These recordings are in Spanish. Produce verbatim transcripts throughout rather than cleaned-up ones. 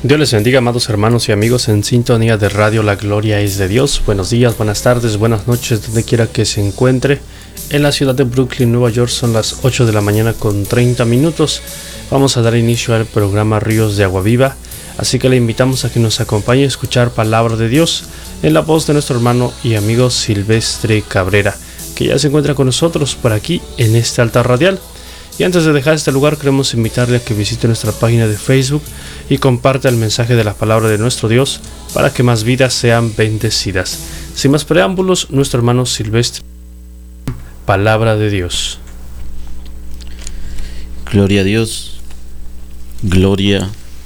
Dios les bendiga, amados hermanos y amigos en sintonía de Radio La Gloria es de Dios. Buenos días, buenas tardes, buenas noches, donde quiera que se encuentre. En la ciudad de Brooklyn, Nueva York, son las ocho de la mañana con treinta minutos. Vamos a dar inicio al programa Ríos de Agua Viva, así que le invitamos a que nos acompañe a escuchar Palabra de Dios en la voz de nuestro hermano y amigo Silvestre Cabrera, que ya se encuentra con nosotros por aquí en este altar radial. Y antes de dejar este lugar, queremos invitarle a que visite nuestra página de Facebook y comparta el mensaje de la palabra de nuestro Dios para que más vidas sean bendecidas. Sin más preámbulos, nuestro hermano Silvestre, Palabra de Dios. Gloria a Dios, gloria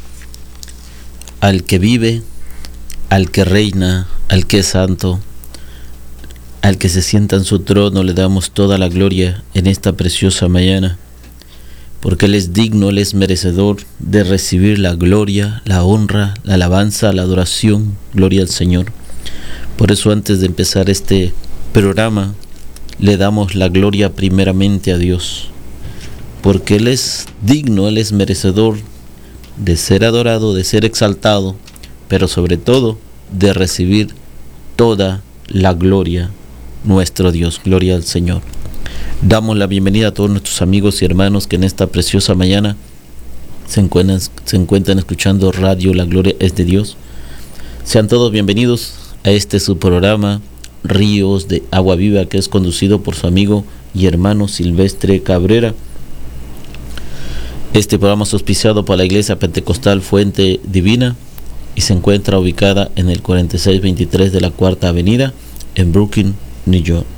al que vive, al que reina, al que es santo, al que se sienta en su trono. Le damos toda la gloria en esta preciosa mañana, porque Él es digno, Él es merecedor de recibir la gloria, la honra, la alabanza, la adoración. Gloria al Señor. Por eso, antes de empezar este programa, le damos la gloria primeramente a Dios, porque Él es digno, Él es merecedor de ser adorado, de ser exaltado, pero sobre todo de recibir toda la gloria, nuestro Dios. Gloria al Señor. Damos la bienvenida a todos nuestros amigos y hermanos que en esta preciosa mañana se encuentran, se encuentran escuchando Radio La Gloria es de Dios. Sean todos bienvenidos a este su programa Ríos de Agua Viva, que es conducido por su amigo y hermano Silvestre Cabrera. Este programa es auspiciado por la Iglesia Pentecostal Fuente Divina y se encuentra ubicada en el cuarenta y seis veintitrés de la Cuarta Avenida en Brooklyn, New York.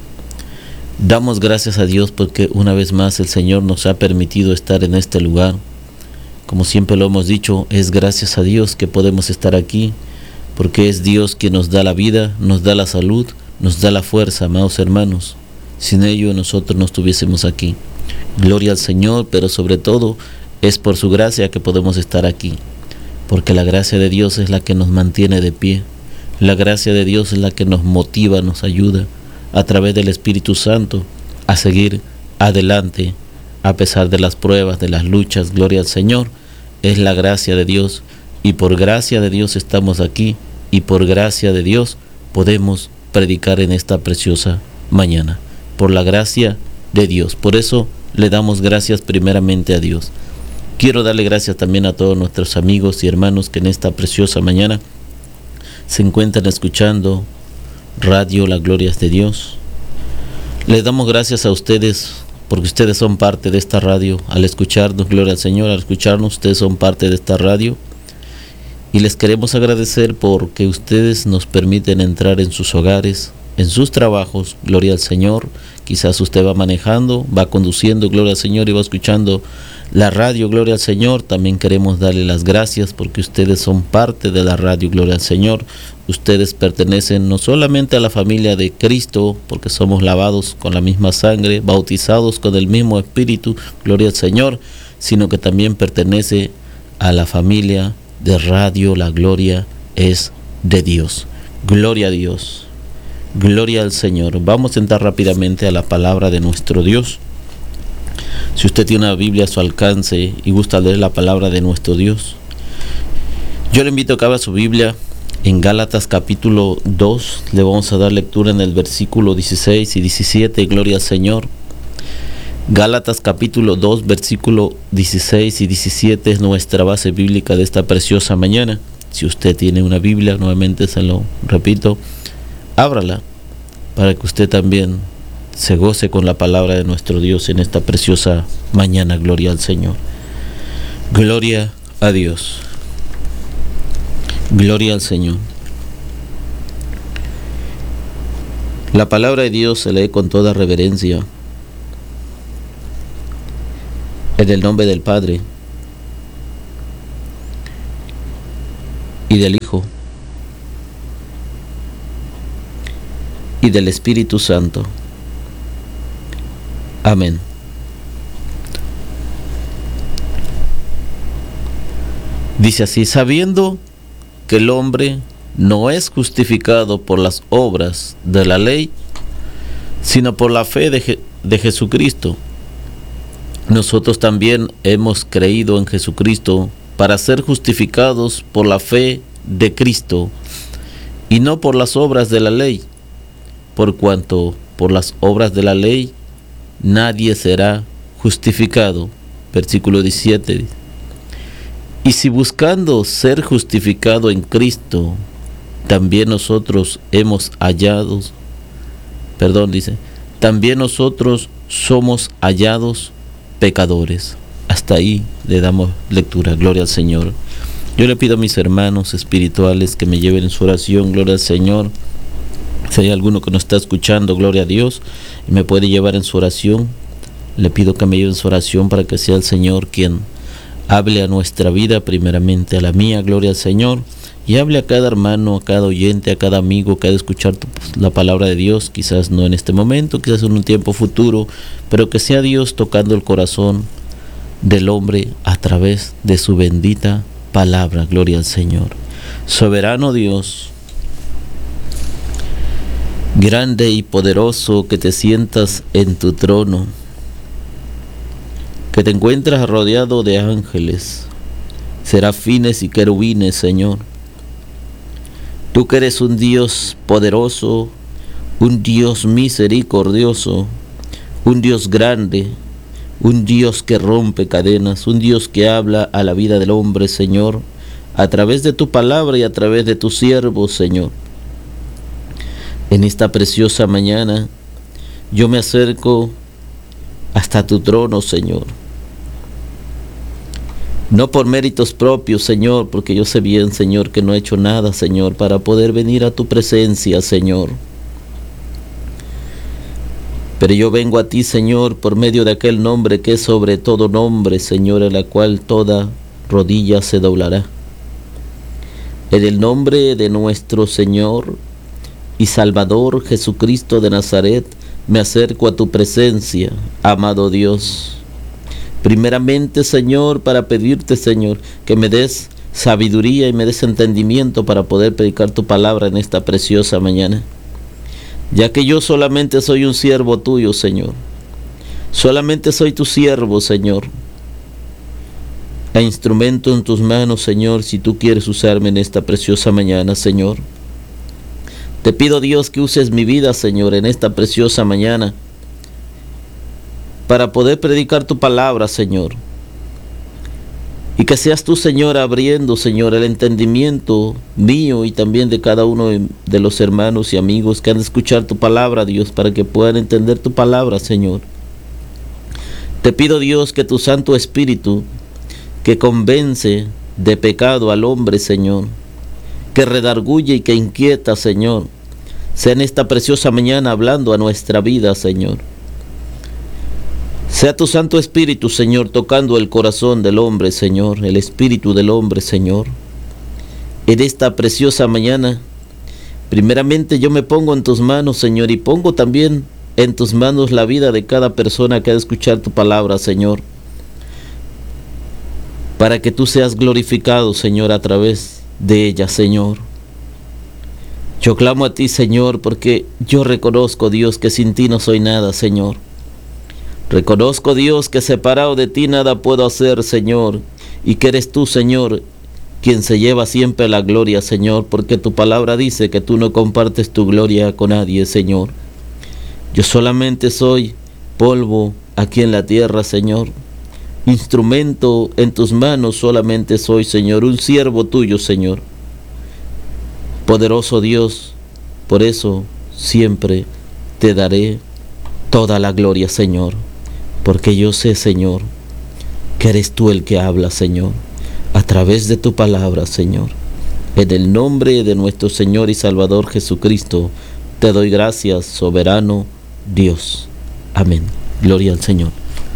Damos gracias a Dios porque una vez más el Señor nos ha permitido estar en este lugar. Como siempre lo hemos dicho, es gracias a Dios que podemos estar aquí, porque es Dios quien nos da la vida, nos da la salud, nos da la fuerza, amados hermanos. Sin ello nosotros no estuviésemos aquí. Gloria al Señor, pero sobre todo es por su gracia que podemos estar aquí, porque la gracia de Dios es la que nos mantiene de pie. La gracia de Dios es la que nos motiva, nos ayuda a través del Espíritu Santo a seguir adelante a pesar de las pruebas, de las luchas. Gloria al Señor. Es la gracia de Dios, y por gracia de Dios estamos aquí, y por gracia de Dios podemos predicar en esta preciosa mañana, por la gracia de Dios. Por eso le damos gracias primeramente a Dios. Quiero darle gracias también a todos nuestros amigos y hermanos que en esta preciosa mañana se encuentran escuchando Radio La Gloria es de Dios. Les damos gracias a ustedes porque ustedes son parte de esta radio. Al escucharnos, gloria al Señor, al escucharnos, ustedes son parte de esta radio. Y les queremos agradecer porque ustedes nos permiten entrar en sus hogares, en sus trabajos. Gloria al Señor. Quizás usted va manejando, va conduciendo, gloria al Señor, y va escuchando la radio, gloria al Señor. También queremos darle las gracias porque ustedes son parte de la radio, gloria al Señor. Ustedes pertenecen no solamente a la familia de Cristo, porque somos lavados con la misma sangre, bautizados con el mismo Espíritu, gloria al Señor, sino que también pertenece a la familia de Radio La Gloria es de Dios. Gloria a Dios, gloria al Señor. Vamos a entrar rápidamente a la palabra de nuestro Dios. Si usted tiene una Biblia a su alcance y gusta leer la palabra de nuestro Dios, yo le invito a que abra su Biblia en Gálatas capítulo dos. Le vamos a dar lectura en el versículo dieciséis y diecisiete. Gloria al Señor. Gálatas capítulo dos, versículo dieciséis y diecisiete es nuestra base bíblica de esta preciosa mañana. Si usted tiene una Biblia, nuevamente se lo repito, ábrala para que usted también se goce con la palabra de nuestro Dios en esta preciosa mañana. Gloria al Señor. Gloria a Dios. Gloria al Señor. La palabra de Dios se lee con toda reverencia en el nombre del Padre y del Hijo y del Espíritu Santo. Amén. Dice así: sabiendo que el hombre no es justificado por las obras de la ley, sino por la fe de, Je- de Jesucristo. Nosotros también hemos creído en Jesucristo para ser justificados por la fe de Cristo, y no por las obras de la ley, por cuanto por las obras de la ley nadie será justificado. Versículo diecisiete. Y si buscando ser justificado en Cristo, también nosotros hemos hallado, perdón, dice, también nosotros somos hallados pecadores. Hasta ahí le damos lectura. Gloria al Señor. Yo le pido a mis hermanos espirituales que me lleven en su oración. Gloria al Señor. Si hay alguno que no está escuchando, gloria a Dios, y me puede llevar en su oración, le pido que me lleve en su oración para que sea el Señor quien hable a nuestra vida, primeramente a la mía, gloria al Señor, y hable a cada hermano, a cada oyente, a cada amigo que ha de escuchar tu, la palabra de Dios, quizás no en este momento, quizás en un tiempo futuro, pero que sea Dios tocando el corazón del hombre a través de su bendita palabra. Gloria al Señor. Soberano Dios, grande y poderoso, que te sientas en tu trono, que te encuentras rodeado de ángeles, serafines y querubines, Señor. Tú que eres un Dios poderoso, un Dios misericordioso, un Dios grande, un Dios que rompe cadenas, un Dios que habla a la vida del hombre, Señor, a través de tu palabra y a través de tus siervos, Señor. En esta preciosa mañana, yo me acerco hasta tu trono, Señor. No por méritos propios, Señor, porque yo sé bien, Señor, que no he hecho nada, Señor, para poder venir a tu presencia, Señor. Pero yo vengo a ti, Señor, por medio de aquel nombre que es sobre todo nombre, Señor, en la cual toda rodilla se doblará. En el nombre de nuestro Señor y Salvador Jesucristo de Nazaret, me acerco a tu presencia, amado Dios. Primeramente, Señor, para pedirte, Señor, que me des sabiduría y me des entendimiento para poder predicar tu palabra en esta preciosa mañana. Ya que yo solamente soy un siervo tuyo, Señor. Solamente soy tu siervo, Señor. E instrumento en tus manos, Señor, si tú quieres usarme en esta preciosa mañana, Señor. Te pido, Dios, que uses mi vida, Señor, en esta preciosa mañana, para poder predicar tu palabra, Señor. Y que seas tú, Señor, abriendo, Señor, el entendimiento mío y también de cada uno de los hermanos y amigos que han de escuchar tu palabra, Dios, para que puedan entender tu palabra, Señor. Te pido, Dios, que tu Santo Espíritu, que convence de pecado al hombre, Señor, que redarguye y que inquieta, Señor, sea en esta preciosa mañana hablando a nuestra vida, Señor. Sea tu Santo Espíritu, Señor, tocando el corazón del hombre, Señor, el espíritu del hombre, Señor. En esta preciosa mañana, primeramente yo me pongo en tus manos, Señor, y pongo también en tus manos la vida de cada persona que ha de escuchar tu palabra, Señor, para que tú seas glorificado, Señor, a través de ella, Señor. Yo clamo a ti, Señor, porque yo reconozco, Dios, que sin ti no soy nada, Señor. Reconozco, Dios, que separado de ti nada puedo hacer, Señor, y que eres tú, Señor, quien se lleva siempre la gloria, Señor, porque tu palabra dice que tú no compartes tu gloria con nadie, Señor. Yo solamente soy polvo aquí en la tierra, Señor. Instrumento en tus manos solamente soy, Señor, un siervo tuyo, Señor. Poderoso Dios, por eso siempre te daré toda la gloria, Señor, porque yo sé, Señor, que eres tú el que habla, Señor, a través de tu palabra, Señor. En el nombre de nuestro Señor y Salvador Jesucristo, te doy gracias, soberano Dios. Amén. Gloria al Señor.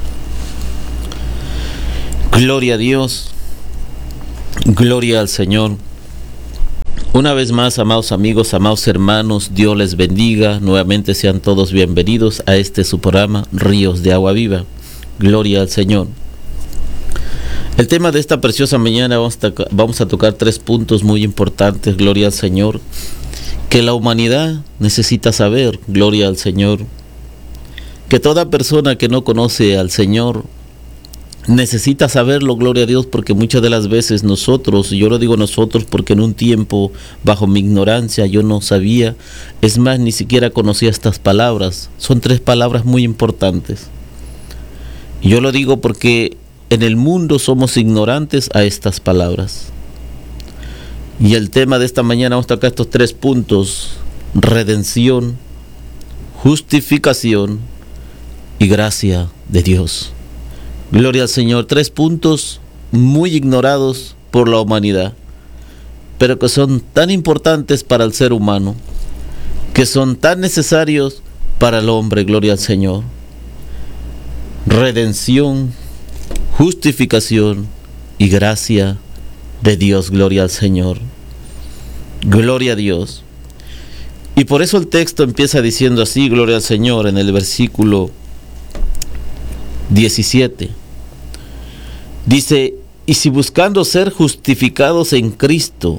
Gloria a Dios. Gloria al Señor. Una vez más, amados amigos, amados hermanos, Dios les bendiga. Nuevamente sean todos bienvenidos a este su programa, Ríos de Agua Viva. Gloria al Señor. El tema de esta preciosa mañana vamos a, vamos a tocar tres puntos muy importantes, gloria al Señor, que la humanidad necesita saber, gloria al Señor, que toda persona que no conoce al Señor Necesita saberlo, gloria a Dios, porque muchas de las veces nosotros, y yo lo digo nosotros porque en un tiempo, bajo mi ignorancia, yo no sabía, es más, ni siquiera conocía estas palabras. Son tres palabras muy importantes. Y yo lo digo porque en el mundo somos ignorantes a estas palabras. Y el tema de esta mañana vamos a tocar estos tres puntos: redención, justificación y gracia de Dios. Gloria al Señor. Tres puntos muy ignorados por la humanidad, pero que son tan importantes para el ser humano, que son tan necesarios para el hombre. Gloria al Señor. Redención, justificación y gracia de Dios. Gloria al Señor. Gloria a Dios. Y por eso el texto empieza diciendo así, gloria al Señor, en el versículo diecisiete. Dice: y si buscando ser justificados en Cristo,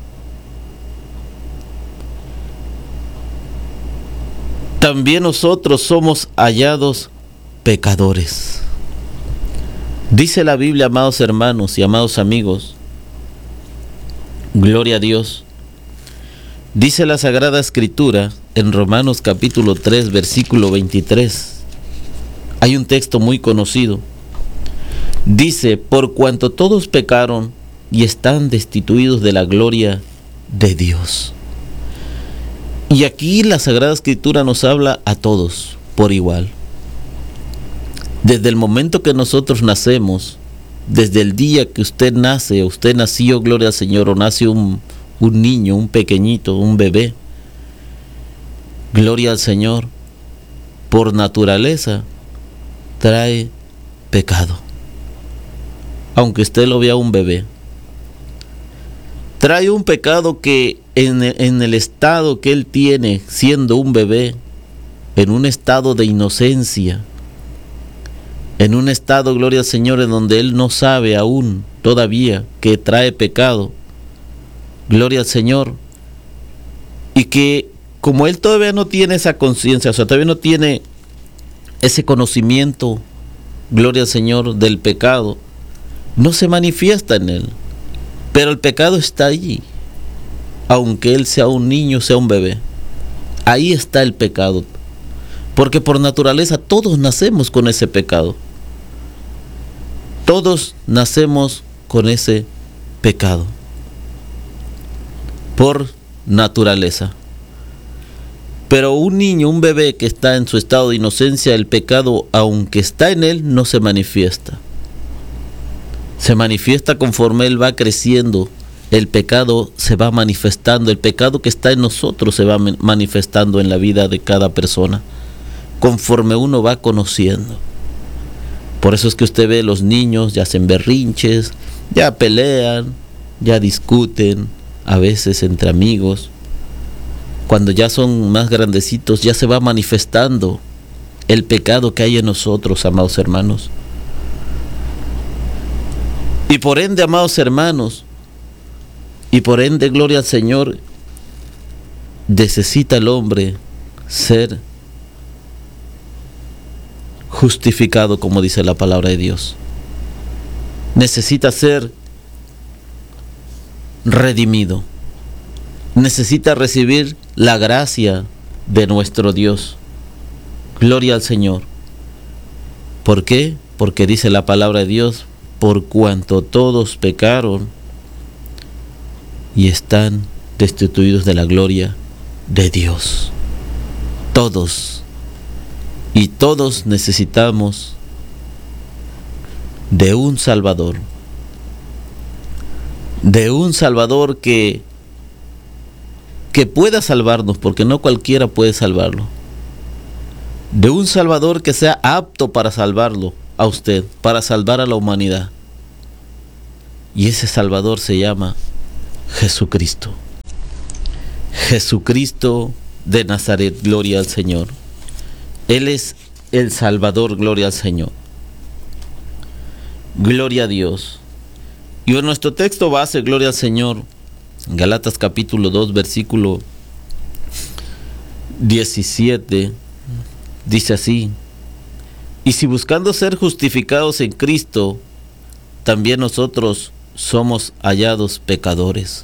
también nosotros somos hallados pecadores. Dice la Biblia, amados hermanos y amados amigos, gloria a Dios, dice la Sagrada Escritura en Romanos capítulo tres, versículo veintitrés. Hay un texto muy conocido. Dice: por cuanto todos pecaron y están destituidos de la gloria de Dios. Y aquí la Sagrada Escritura nos habla a todos por igual. Desde el momento que nosotros nacemos, desde el día que usted nace, usted nació, gloria al Señor, o nace un, un niño, un pequeñito, un bebé, gloria al Señor, por naturaleza trae pecado. Aunque usted lo vea un bebé, trae un pecado que en, en el estado que él tiene siendo un bebé, en un estado de inocencia, en un estado, gloria al Señor, en donde él no sabe aún todavía que trae pecado, gloria al Señor, y que como él todavía no tiene esa conciencia, o sea, todavía no tiene ese conocimiento, gloria al Señor, del pecado, no se manifiesta en él, pero el pecado está allí, aunque él sea un niño, sea un bebé, ahí está el pecado, porque por naturaleza todos nacemos con ese pecado, todos nacemos con ese pecado, por naturaleza. Pero un niño, un bebé que está en su estado de inocencia, el pecado, aunque está en él, no se manifiesta. Se manifiesta conforme él va creciendo. El pecado se va manifestando. El pecado que está en nosotros se va manifestando en la vida de cada persona, conforme uno va conociendo. Por eso es que usted ve los niños, ya hacen berrinches, ya pelean, ya discuten, a veces entre amigos. Cuando ya son más grandecitos, ya se va manifestando el pecado que hay en nosotros, amados hermanos. Y por ende, amados hermanos, y por ende, gloria al Señor, necesita el hombre ser justificado, como dice la palabra de Dios. Necesita ser redimido. Necesita recibir la gracia de nuestro Dios. Gloria al Señor. ¿Por qué? Porque dice la palabra de Dios: por cuanto todos pecaron y están destituidos de la gloria de Dios. Todos. Y todos necesitamos de un Salvador. De un Salvador que que pueda salvarnos, porque no cualquiera puede salvarlo. De un Salvador que sea apto para salvarlo a usted, para salvar a la humanidad. Y ese Salvador se llama Jesucristo. Jesucristo de Nazaret, gloria al Señor. Él es el Salvador, gloria al Señor. Gloria a Dios. Y en nuestro texto base, gloria al Señor, Galatas capítulo dos, versículo diecisiete, dice así: Y si buscando ser justificados en Cristo, también nosotros somos hallados pecadores.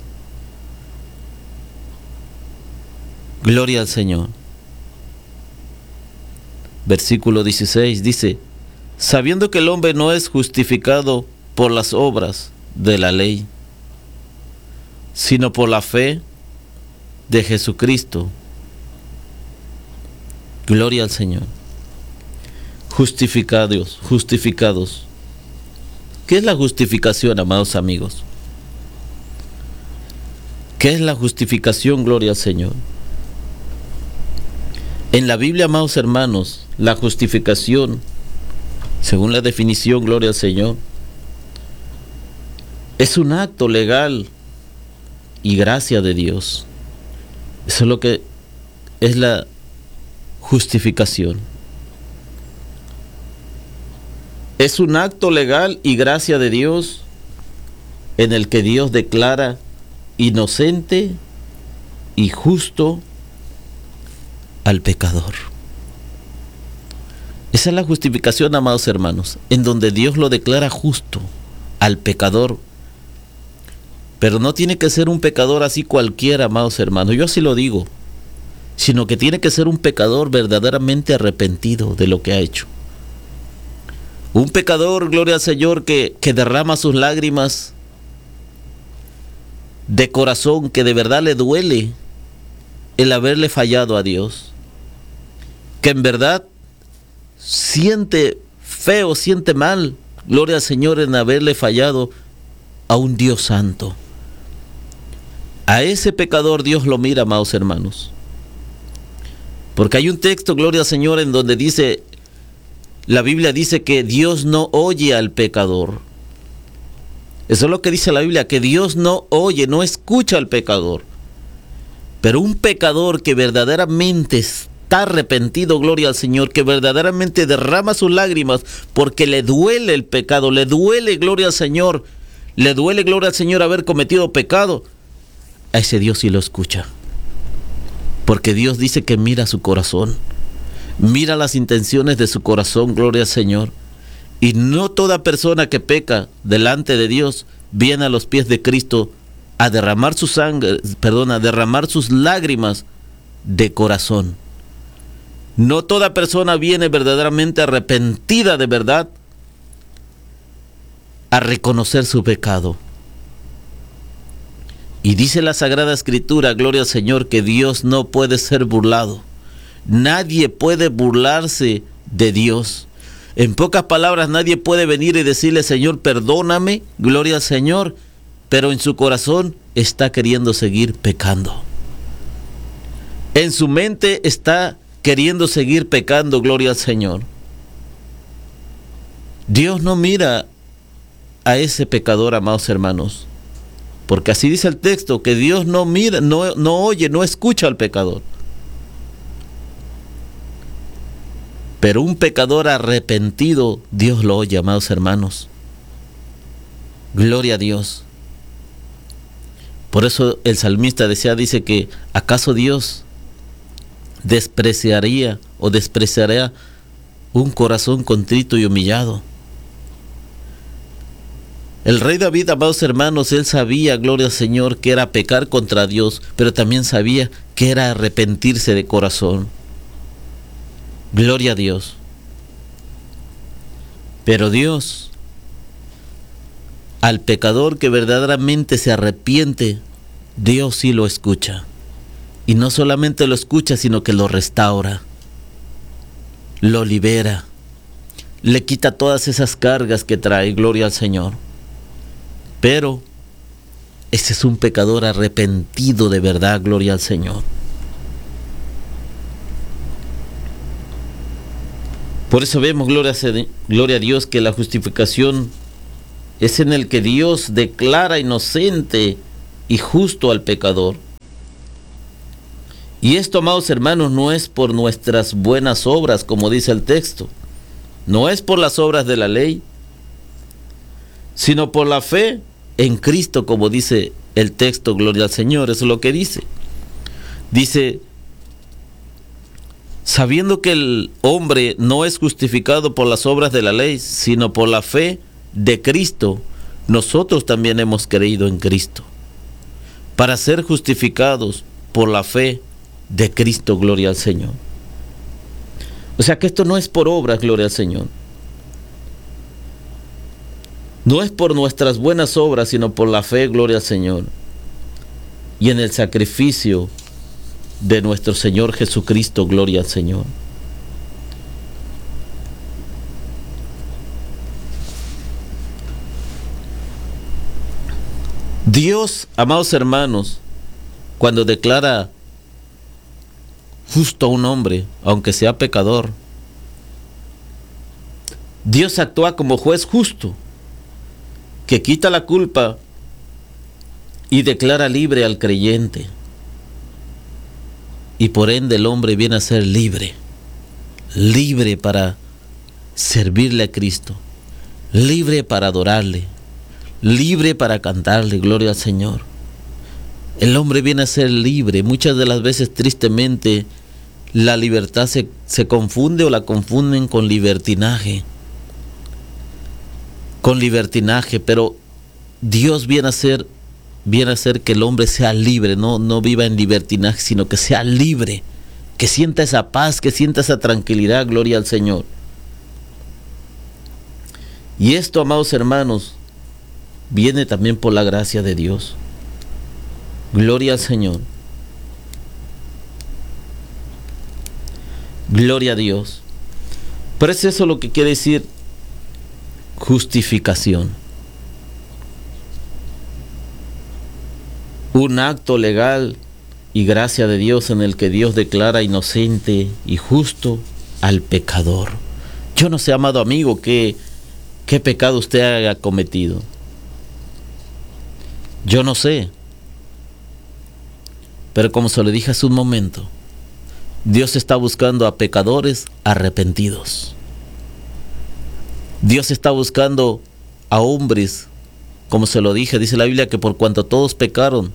Gloria al Señor. Versículo dieciséis dice, sabiendo que el hombre no es justificado por las obras de la ley, sino por la fe de Jesucristo. Gloria al Señor. Justificados, justificados. ¿Qué es la justificación, amados amigos? ¿Qué es la justificación? Gloria al Señor. En la Biblia, amados hermanos, la justificación, según la definición, gloria al Señor, es un acto legal y gracia de Dios. Eso es lo que es la justificación. Es un acto legal y gracia de Dios en el que Dios declara inocente y justo al pecador. Esa es la justificación, amados hermanos, en donde Dios lo declara justo al pecador. Pero no tiene que ser un pecador así cualquiera, amados hermanos, yo así lo digo, sino que tiene que ser un pecador verdaderamente arrepentido de lo que ha hecho. Un pecador, gloria al Señor, que, que derrama sus lágrimas de corazón, que de verdad le duele el haberle fallado a Dios, que en verdad siente feo, siente mal, gloria al Señor, en haberle fallado a un Dios santo. A ese pecador Dios lo mira, amados hermanos, porque hay un texto, gloria al Señor, en donde dice, la Biblia dice que Dios no oye al pecador. Eso es lo que dice la Biblia, que Dios no oye, no escucha al pecador. Pero un pecador que verdaderamente está arrepentido, gloria al Señor, que verdaderamente derrama sus lágrimas porque le duele el pecado, le duele, gloria al Señor, le duele, gloria al Señor, haber cometido pecado, a ese Dios sí lo escucha. Porque Dios dice que mira su corazón, mira las intenciones de su corazón, gloria al Señor. Y no toda persona que peca delante de Dios viene a los pies de Cristo a derramar su sangre, perdón, a derramar sus lágrimas de corazón. No toda persona viene verdaderamente arrepentida de verdad a reconocer su pecado. Y dice la Sagrada Escritura, gloria al Señor, que Dios no puede ser burlado. Nadie puede burlarse de Dios. En pocas palabras, nadie puede venir y decirle, Señor, perdóname, gloria al Señor, pero en su corazón está queriendo seguir pecando. En su mente está queriendo seguir pecando, gloria al Señor. Dios no mira a ese pecador, amados hermanos, porque así dice el texto, que Dios no mira, no, no oye, no escucha al pecador. Pero un pecador arrepentido, Dios lo oye, amados hermanos. Gloria a Dios. Por eso el salmista decía, dice que ¿acaso Dios despreciaría o despreciaría un corazón contrito y humillado? El rey David, amados hermanos, él sabía, gloria al Señor, que era pecar contra Dios, pero también sabía que era arrepentirse de corazón. Gloria a Dios. Pero Dios, al pecador que verdaderamente se arrepiente, Dios sí lo escucha. Y no solamente lo escucha, sino que lo restaura, lo libera, le quita todas esas cargas que trae, gloria al Señor. Pero ese es un pecador arrepentido de verdad, gloria al Señor. Por eso vemos, gloria a, gloria a Dios, que la justificación es en el que Dios declara inocente y justo al pecador. Y esto, amados hermanos, no es por nuestras buenas obras, como dice el texto. No es por las obras de la ley, sino por la fe en Cristo, como dice el texto, gloria al Señor. Eso es lo que dice. Dice, sabiendo que el hombre no es justificado por las obras de la ley, sino por la fe de Cristo, nosotros también hemos creído en Cristo, para ser justificados por la fe de Cristo, gloria al Señor. O sea que esto no es por obras, gloria al Señor. No es por nuestras buenas obras, sino por la fe, gloria al Señor. Y en el sacrificio de nuestro Señor Jesucristo, gloria al Señor. Dios, amados hermanos, cuando declara justo a un hombre, aunque sea pecador, Dios actúa como juez justo, que quita la culpa y declara libre al creyente. Y por ende el hombre viene a ser libre, libre para servirle a Cristo, libre para adorarle, libre para cantarle, gloria al Señor. El hombre viene a ser libre. Muchas de las veces, tristemente, la libertad se, se confunde o la confunden con libertinaje, con libertinaje, pero Dios viene a ser viene a ser que el hombre sea libre, no, no viva en libertinaje, sino que sea libre, que sienta esa paz, que sienta esa tranquilidad, gloria al Señor. Y esto, amados hermanos, viene también por la gracia de Dios. Gloria al Señor. Gloria a Dios. Pero es eso lo que quiere decir justificación. Un acto legal y gracia de Dios en el que Dios declara inocente y justo al pecador. Yo no sé, amado amigo, qué, qué pecado usted haya cometido. Yo no sé. Pero como se lo dije hace un momento, Dios está buscando a pecadores arrepentidos. Dios está buscando a hombres, como se lo dije, dice la Biblia que por cuanto todos pecaron,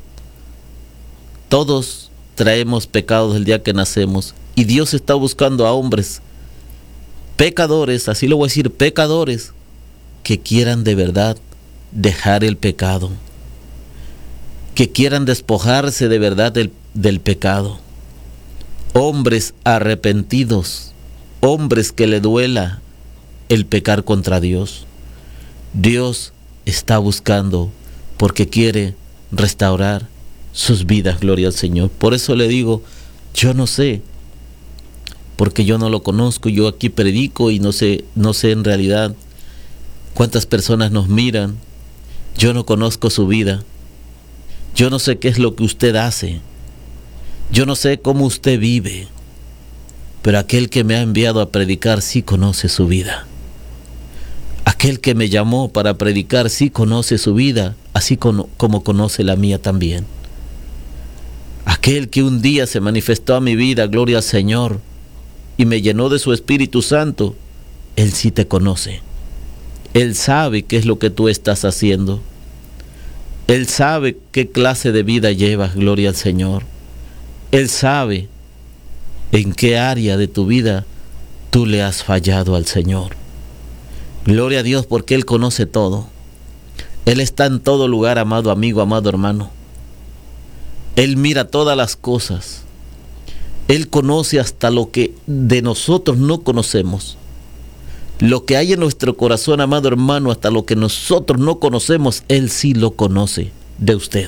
todos traemos pecados el día que nacemos, y Dios está buscando a hombres pecadores, así lo voy a decir, pecadores, que quieran de verdad dejar el pecado, que quieran despojarse de verdad del, del pecado. Hombres arrepentidos, hombres que le duela el pecar contra Dios. Dios está buscando porque quiere restaurar sus vidas, gloria al Señor. Por eso le digo, yo no sé, porque yo no lo conozco, yo aquí predico y no sé, no sé en realidad cuántas personas nos miran. Yo no conozco su vida, yo no sé qué es lo que usted hace, yo no sé cómo usted vive, pero aquel que me ha enviado a predicar sí conoce su vida. Aquel que me llamó para predicar sí conoce su vida, así como, como conoce la mía también. Aquel que un día se manifestó a mi vida, gloria al Señor, y me llenó de su Espíritu Santo, Él sí te conoce. Él sabe qué es lo que tú estás haciendo. Él sabe qué clase de vida llevas, gloria al Señor. Él sabe en qué área de tu vida tú le has fallado al Señor. Gloria a Dios, porque Él conoce todo. Él está en todo lugar, amado amigo, amado hermano. Él mira todas las cosas. Él conoce hasta lo que de nosotros no conocemos. Lo que hay en nuestro corazón, amado hermano, hasta lo que nosotros no conocemos, Él sí lo conoce de usted.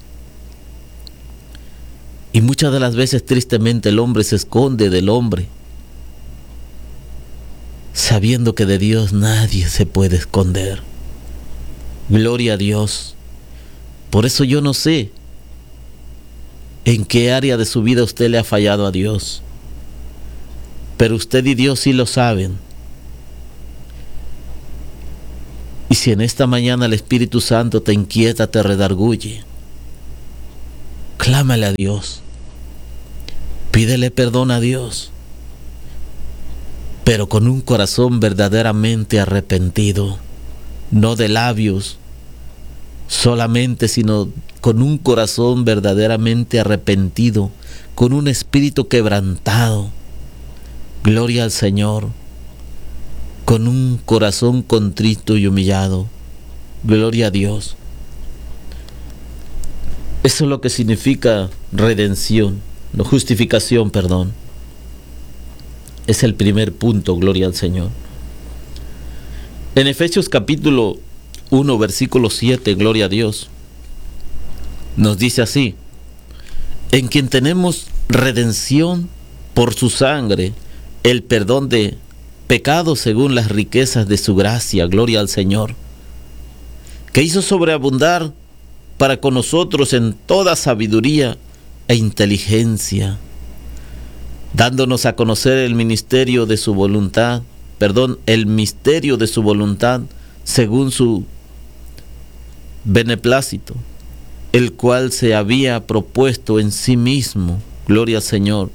Y muchas de las veces, tristemente, el hombre se esconde del hombre, sabiendo que de Dios nadie se puede esconder. Gloria a Dios. Por eso yo no sé en qué área de su vida usted le ha fallado a Dios, pero usted y Dios sí lo saben. Y si en esta mañana el Espíritu Santo te inquieta, te redarguye, clámale a Dios, pídele perdón a Dios, pero con un corazón verdaderamente arrepentido, no de labios solamente, sino con un corazón verdaderamente arrepentido, con un espíritu quebrantado, Gloria al Señor, con un corazón contrito y humillado. Gloria a Dios. Eso es lo que significa redención, no, justificación, perdón. Es el primer punto, gloria al Señor. En Efesios capítulo uno, versículo siete, gloria a Dios, nos dice así: en quien tenemos redención por su sangre, el perdón de pecados según las riquezas de su gracia, gloria al Señor, que hizo sobreabundar para con nosotros en toda sabiduría e inteligencia, dándonos a conocer el ministerio de su voluntad, perdón, el misterio de su voluntad, según su beneplácito, el cual se había propuesto en sí mismo, gloria al Señor.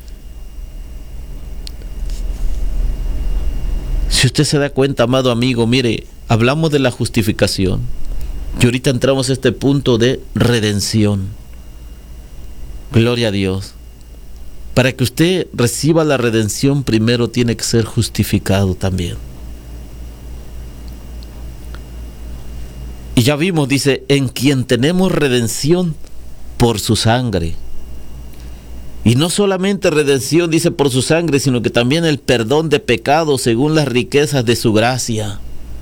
Si usted se da cuenta, amado amigo, mire, hablamos de la justificación y ahorita entramos a este punto de redención. Gloria a Dios. Para que usted reciba la redención, primero tiene que ser justificado también. Y ya vimos, dice, en quien tenemos redención por su sangre. Y no solamente redención, dice, por su sangre, sino que también el perdón de pecados según las riquezas de su gracia.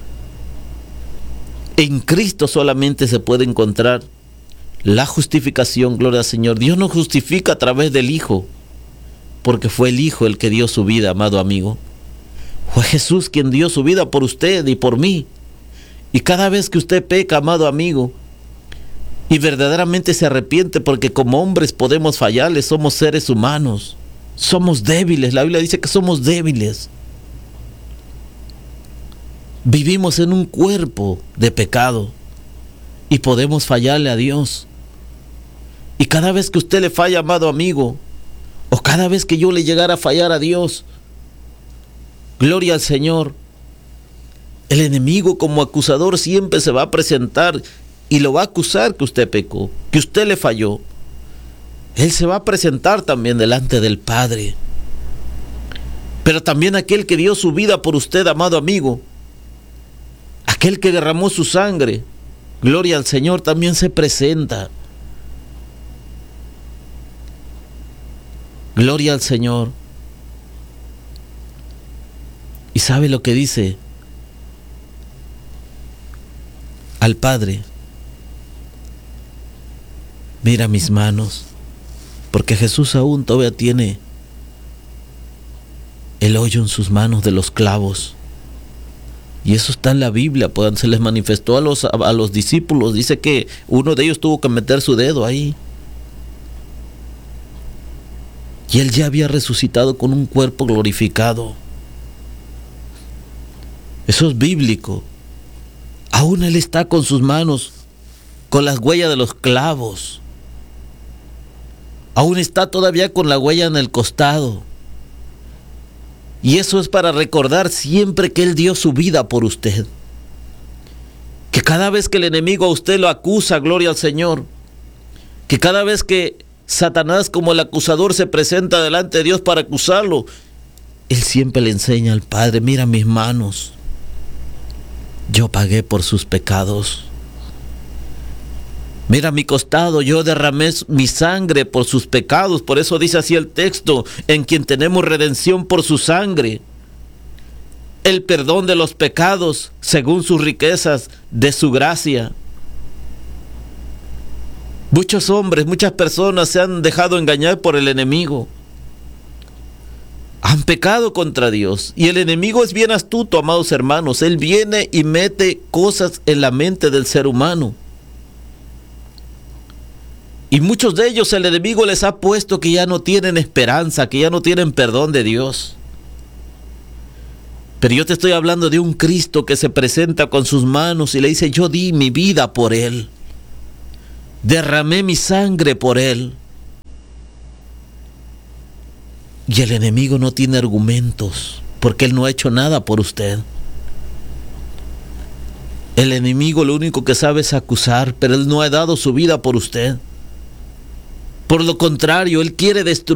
En Cristo solamente se puede encontrar la justificación, gloria al Señor. Dios nos justifica a través del Hijo, porque fue el Hijo el que dio su vida, amado amigo. Fue Jesús quien dio su vida por usted y por mí. Y cada vez que usted peca, amado amigo, y verdaderamente se arrepiente, porque como hombres podemos fallarle, somos seres humanos, somos débiles. La Biblia dice que somos débiles. Vivimos en un cuerpo de pecado y podemos fallarle a Dios. Y cada vez que usted le falla, amado amigo, o cada vez que yo le llegara a fallar a Dios, gloria al Señor, el enemigo como acusador siempre se va a presentar y lo va a acusar que usted pecó, que usted le falló. Él se va a presentar también delante del Padre. Pero también aquel que dio su vida por usted, amado amigo, aquel que derramó su sangre, gloria al Señor, también se presenta. Gloria al Señor. ¿Y sabe lo que dice al Padre? Mira mis manos, porque Jesús aún todavía tiene el hoyo en sus manos de los clavos. Y eso está en la Biblia, pues se les manifestó a los, a, a los discípulos. Dice que uno de ellos tuvo que meter su dedo ahí. Y él ya había resucitado con un cuerpo glorificado. Eso es bíblico. Aún él está con sus manos, con las huellas de los clavos. Aún está todavía con la huella en el costado. Y eso es para recordar siempre que él dio su vida por usted. Que cada vez que el enemigo a usted lo acusa, gloria al Señor, que cada vez que Satanás como el acusador se presenta delante de Dios para acusarlo, él siempre le enseña al Padre: mira mis manos, yo pagué por sus pecados. Mira mi costado, yo derramé mi sangre por sus pecados. Por eso dice así el texto: en quien tenemos redención por su sangre, el perdón de los pecados según sus riquezas de su gracia. Muchos hombres, muchas personas se han dejado engañar por el enemigo. Han pecado contra Dios. Y el enemigo es bien astuto, amados hermanos. Él viene y mete cosas en la mente del ser humano. Y muchos de ellos el enemigo les ha puesto que ya no tienen esperanza, que ya no tienen perdón de Dios. Pero yo te estoy hablando de un Cristo que se presenta con sus manos y le dice: yo di mi vida por Él. Derramé mi sangre por Él. Y el enemigo no tiene argumentos, porque Él no ha hecho nada por usted. El enemigo lo único que sabe es acusar, pero Él no ha dado su vida por usted. Por lo contrario, Él quiere destruir